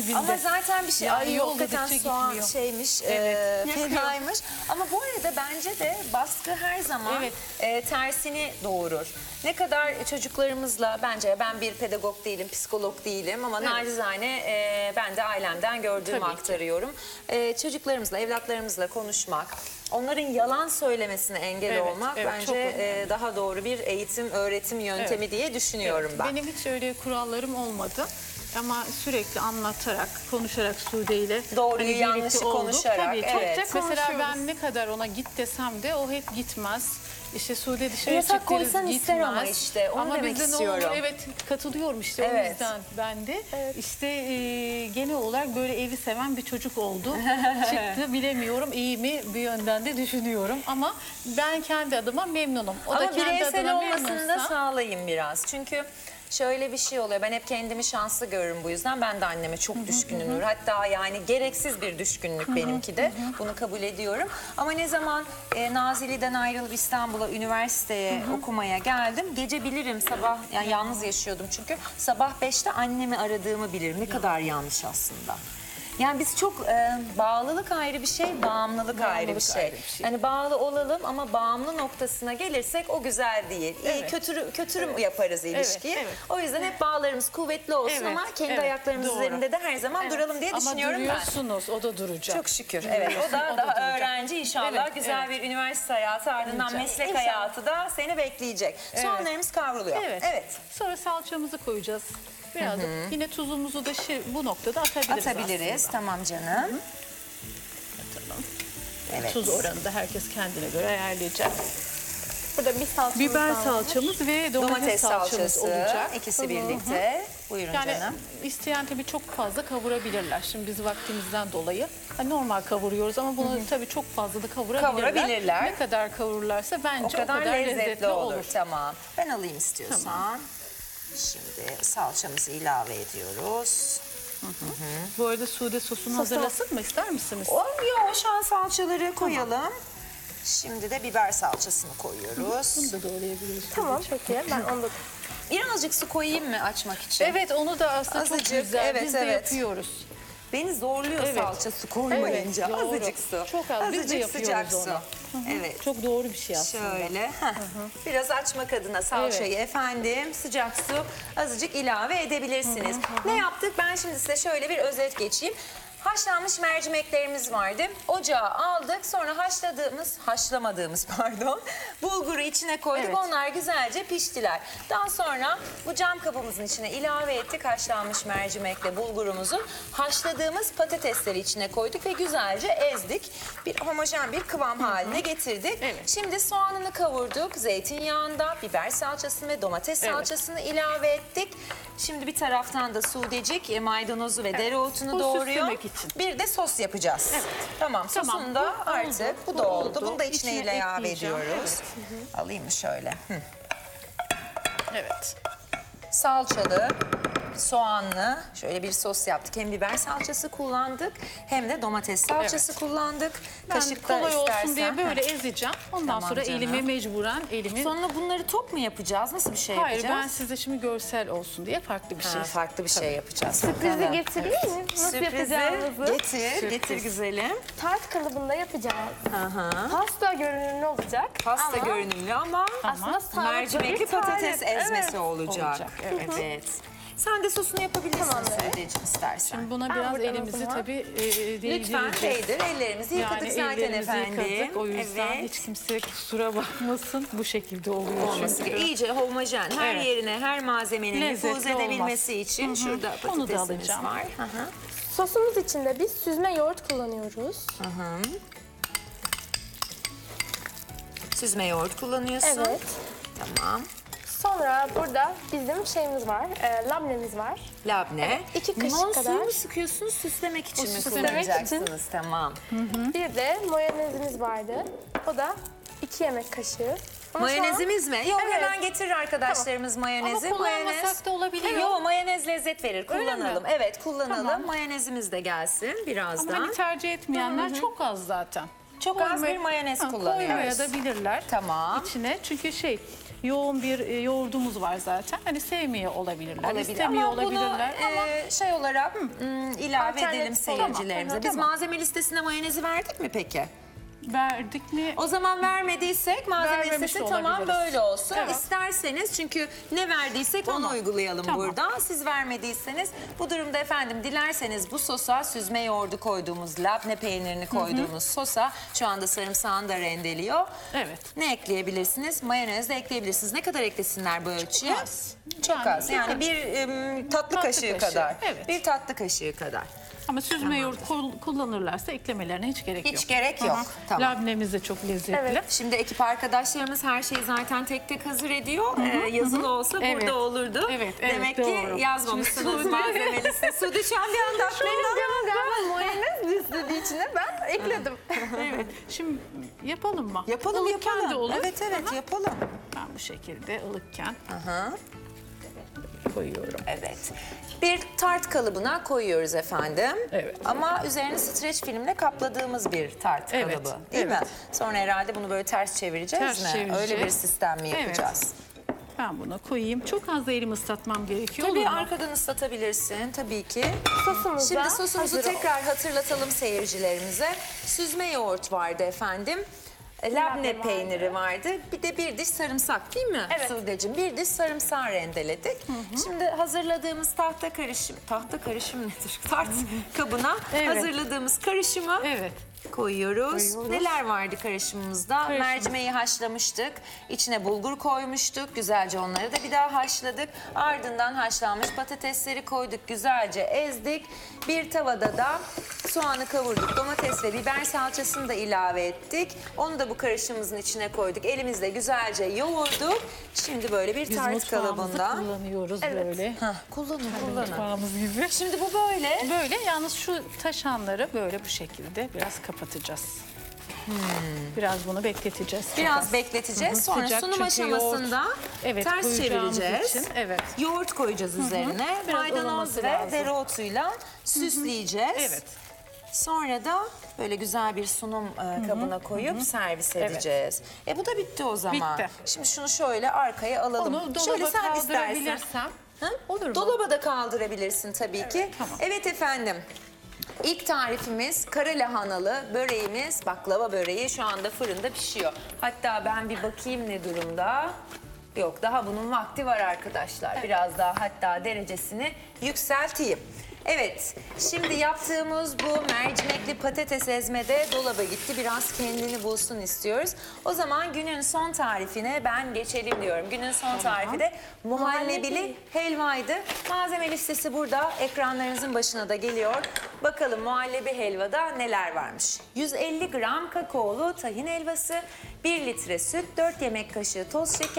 Ama zaten bir şey Ya, ay yok yoldukça hakikaten soğan gitmiyor. şeymiş, Evet. fenaymış. Ama bu arada bence de baskı her zaman tersini doğurur. Ne kadar çocuklarımızla, bence ben bir pedagog değilim, psikolog değilim ama nacizane ben de ailemden gördüğümü Tabii ki. aktarıyorum. Çocuklarımızla, evlatlarımızla konuşmak, onların yalan söylemesine engel olmak evet, çok bence önemli. daha doğru bir eğitim, öğretim yöntemi diye düşünüyorum ben. Benim hiç öyle kurallarım olmadı. Ama sürekli anlatarak, konuşarak Sude ile Doğruyu, birlikte yanlışı olduk. konuşarak, Tabii, evet. Mesela konuşuyoruz. ben ne kadar ona git desem de o hep gitmez. İşte Sude dışarı Yasak çık koysan deriz, ister ama gitmez. işte, onu ama demek bizde istiyorum. ne olur? Evet, katılıyorum işte o Evet. yüzden ben de. İşte genel olarak böyle evi seven bir çocuk oldu. Çıktı, bilemiyorum iyi mi bir yönden de düşünüyorum. Ama ben kendi adıma memnunum. O da Ama kendi bireysel adına olmasını da memnunsa. sağlayayım biraz. Çünkü şöyle bir şey oluyor. Ben hep kendimi şanslı görürüm bu yüzden. Ben de anneme çok düşkünümdür. Hatta yani gereksiz bir düşkünlük benimki de. Bunu kabul ediyorum. Ama ne zaman Nazilli'den ayrılıp İstanbul'a üniversiteye okumaya geldim. Gece bilirim sabah, yani yalnız yaşıyordum çünkü. Sabah 5'te annemi aradığımı bilirim. Ne kadar yanlış aslında. Yani biz çok bağlılık ayrı bir şey, bağımlılık ayrı bir şey. ayrı bir şey. Yani bağlı olalım ama bağımlı noktasına gelirsek o güzel değil. İyi, kötürüm yaparız ilişkiyi. evet. O yüzden hep bağlarımız kuvvetli olsun Evet, ama kendi evet, ayaklarımız doğru. üzerinde de her zaman duralım diye Ama düşünüyorum ben. duruyorsunuz, o da duracak. Çok şükür. Evet, o da O da daha duracak. öğrenci inşallah Evet, güzel bir üniversite hayatı ardından Olacak. meslek İnşallah. hayatı da seni bekleyecek. Soğanlarımız kavruluyor. Evet. Sonra salçamızı koyacağız. Birazcık yine tuzumuzu da bu noktada atabiliriz. Atabiliriz. aslında. Tamam canım. Atalım. Evet. Tuz oranı da herkes kendine göre ayarlayacak. Burada bir salçamız Biber daha var. salçamız ve domates salçamız olacak. İkisi birlikte. Buyurun Yani canım. isteyen tabii çok fazla kavurabilirler. Şimdi biz vaktimizden dolayı normal kavuruyoruz ama bunu tabii çok fazla da kavurabilirler. Ne kadar kavururlarsa bence O kadar lezzetli olur. olur. Tamam. Ben alayım istiyorsan. Şimdi salçamızı ilave ediyoruz. Bu arada Sude sosunu hazırlasın mı ister misiniz? Yok, şu an salçaları koyalım. Şimdi de biber salçasını koyuyoruz. Bunu da doğrayabiliriz. Tamam peki ben onu da... Birazcık su koyayım mı açmak için? Evet, onu da aslında çok Azıcık, güzel. evet, Biz de evet. yapıyoruz. Beni zorluyor salça su koymayınca. Evet, doğru. Azıcık su. Çok az, biz de Azıcık yapıyoruz sıcak onu. su. Evet. Çok doğru bir şey aslında. Şöyle. Biraz açmak adına salçayı efendim sıcak su azıcık ilave edebilirsiniz. Ne yaptık? Ben şimdi size şöyle bir özet geçeyim. Haşlanmış mercimeklerimiz vardı. Ocağa aldık. Sonra haşlamadığımız bulguru içine koyduk. Evet. Onlar güzelce piştiler. Daha sonra bu cam kabımızın içine ilave ettik haşlanmış mercimekle bulgurumuzu. Haşladığımız patatesleri içine koyduk ve güzelce ezdik. Bir homojen bir kıvam haline getirdik. Evet. Şimdi soğanını kavurduk. Zeytinyağında biber salçasını ve domates salçasını ilave ettik. Şimdi bir taraftan da Sudecik maydanozu ve dereotunu Bu doğruyor. süslemek için. Bir de sos yapacağız. Evet. Tamam, sosunu da bu artık oldu, bu da oldu. oldu. Bunu da içine İçine ilave ekleyeceğim, ediyoruz. Alayım mı şöyle? Evet. Salçalı, soğanlı şöyle bir sos yaptık. Hem biber salçası kullandık hem de domates salçası kullandık. Ben Kaşıkta kolay istersen. olsun diye böyle ezeceğim. Ondan Tamam sonra canım. elime mecburen Sonra bunları top mu yapacağız? Nasıl bir şey Hayır, ben yapacağız? size şimdi görsel olsun diye farklı bir şey. Farklı bir şey yapacağız. Sürprizi Bakalım. getireyim mi? Nasıl yapacağımızı? Getir güzelim. Tart kalıbında yapacağız. Aha. Pasta görünümlü olacak. Pasta ama görünümlü ama aslında sağlıklı mercimekli bir tarif. patates ezmesi Evet. olacak. Evet. Sen de sosunu yapabilirsin Tamamdır. Sudeciğim istersen. Buna Ben biraz buradan elimizi o zaman- tabii Lütfen değdireceğiz. değdir. Ellerimizi yıkadık Yani zaten ellerimizi efendim. yıkadık. O yüzden Evet. hiç kimse kusura bakmasın. Bu şekilde oluyor Olması çünkü. gerekiyor. İyice homojen her Evet. yerine her malzemenin Lezzetli nüfuz edebilmesi olmaz. için şurada Onu da patatesimiz alacağım. var. Sosumuz için de biz süzme yoğurt kullanıyoruz. Süzme yoğurt kullanıyorsun. Evet. Tamam. Sonra burada bizim şeyimiz var, labnemiz var. Labne. 2 kaşık Limon kadar. suyu mu sıkıyorsunuz süslemek için mi süslemek kullanacaksınız? Tamam. Bir de mayonezimiz vardı. O da 2 yemek kaşığı. Ama şu an- Mayonezimiz mi? Yok Evet. hemen getirir arkadaşlarımız mayonezi. Ama kullanmasak da olabiliyor. Yok mayonez lezzet verir. Öyle Kullanalım. mi? Evet kullanalım. Tamam. Mayonezimiz de gelsin Ama birazdan. hani tercih etmeyenler çok az zaten. Çok az bir mayonez kullanıyoruz. Koymaya da bilirler. Tamam. İçine çünkü yoğun bir yoğurdumuz var zaten. Hani sevmiyor olabilirler, Olabilir. istemiyor Ama bunu olabilirler. şey olarak ilave Alternatif edelim seyircilerimize. tamam. Biz Tamam. malzeme listesine mayonezi verdik mi peki? Verdik mi? O zaman vermediysek malzeme Vermemiş listesi de tamam olabiliriz. böyle olsun. Evet. İsterseniz çünkü ne verdiysek onu Tamam. uygulayalım Tamam. burada. Siz vermediyseniz bu durumda efendim dilerseniz bu sosa süzme yoğurdu koyduğumuz, labne peynirini koyduğumuz sosa şu anda sarımsağını da rendeliyor. Evet. Ne ekleyebilirsiniz? Mayonez de ekleyebilirsiniz. Ne kadar eklesinler bu ölçüye? az. Çok Yani az. Yani bir tatlı kaşığı kaşığı, kadar. evet. Bir tatlı kaşığı kadar. Ama süzme yoğurt kullanırlarsa eklemelerine hiç gerek yok. Hiç gerek yok. Tamam. Labnemiz de çok lezzetli. Evet. Şimdi ekip arkadaşlarımız her şeyi zaten tek tek hazır ediyor. Yazılı olsa Evet. burada olurdu. Evet, Demek evet, ki doğru. yazmamışsınız Şimdi Sude- malzeme listesi. Sude şu an bir anda aklımda. Benim canım galiba mayonez istediği içine ben ekledim. Evet. Şimdi yapalım mı? Yapalım Ilıkken yapalım. de olur. Evet evet yapalım. Ben bu şekilde ılıkken Aha. koyuyorum. Evet. Bir tart kalıbına koyuyoruz efendim. Evet. Ama üzerini streç filmle kapladığımız bir tart Evet, kalıbı. Değil mi? evet. Sonra herhalde bunu böyle ters çevireceğiz Ters mi? çevireceğiz. Öyle bir sistem mi Evet. yapacağız? Ben buna koyayım. Çok az da elimi ıslatmam gerekiyor. Tabii olur mu? arkadan ıslatabilirsin tabii ki. Sosumuz Şimdi da sosumuzu hazır tekrar hatırlatalım seyircilerimize. Süzme yoğurt vardı efendim. Labne vardı. peyniri vardı. Bir de bir diş sarımsak değil mi Evet. Sude'cim? Bir diş sarımsağı rendeledik. Şimdi hazırladığımız tahta karışım nedir? Tart kabına Evet. hazırladığımız karışımı Evet. koyuyoruz. Neler vardı karışımımızda? Karışım. Mercimeği haşlamıştık. İçine bulgur koymuştuk. Güzelce onları da bir daha haşladık. Ardından haşlanmış patatesleri koyduk. Güzelce ezdik. Bir tavada da soğanı kavurduk. Domates ve biber salçasını da ilave ettik. Onu da bu karışımımızın içine koyduk. Elimizle güzelce yoğurduk. Şimdi böyle bir Biz tart mutfağımızı kalıbında. kullanıyoruz Evet. böyle. Kullanın. Mutfağımız gibi. Şimdi bu böyle. Böyle yalnız şu taşanları böyle bu şekilde biraz kapatacağız. Biraz bunu bekleteceğiz. çok Biraz az. bekleteceğiz. Hı hı, Sonra sıcak sunum çünkü aşamasında Evet, ters koyacağımız çevireceğiz. için, evet. Yoğurt koyacağız üzerine. Biraz Maydanoz ılıması ve lazım. dereotuyla süsleyeceğiz. Evet. Sonra da böyle güzel bir sunum kabına koyup servis edeceğiz. Bu da bitti o zaman. Bitti. Şimdi şunu şöyle arkaya alalım. Onu Şöyle dolaba sen istersen. kaldırabilirsem. Hı? Olur mu? Dolaba da kaldırabilirsin tabii ki. tamam. Evet efendim. İlk tarifimiz kara lahanalı böreğimiz, baklava böreği şu anda fırında pişiyor. Hatta ben bir bakayım ne durumda. Yok daha bunun vakti var arkadaşlar. Biraz daha hatta derecesini yükselteyim. Evet, şimdi yaptığımız bu mercimekli patates ezmede dolaba gitti. Biraz kendini bulsun istiyoruz. O zaman günün son tarifine ben geçelim diyorum. Günün son tarifi de muhallebili helvaydı. Malzeme listesi burada. Ekranlarınızın başına da geliyor. Bakalım muhallebi helvada neler varmış. 150 gram kakaolu tahin helvası, 1 litre süt, 4 yemek kaşığı toz şeker,